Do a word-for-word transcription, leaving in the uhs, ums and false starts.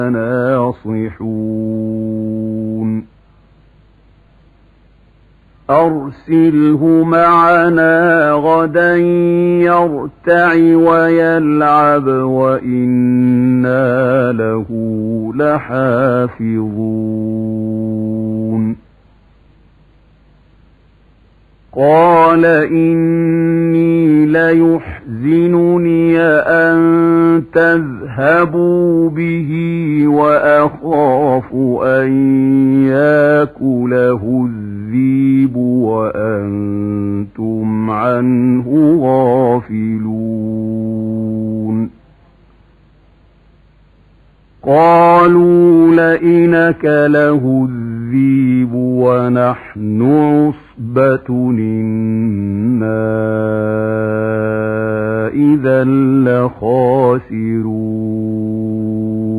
ناصحون أرسله معنا غدا يرتع ويلعب وإنا له لحافظون قال إني ليحزنني أن تذهبوا به وأخاف أن يأكله الذئب وأنتم عنه غافلون قالوا لئن أكله الذئب ونحن عصبة إنا إذا لخاسرون